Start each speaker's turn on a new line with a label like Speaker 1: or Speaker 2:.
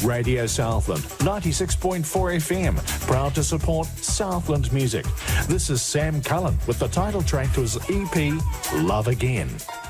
Speaker 1: Radio Southland, 96.4 FM, proud to support Southland music. This is Sam Cullen with the title track to his EP, Love Again.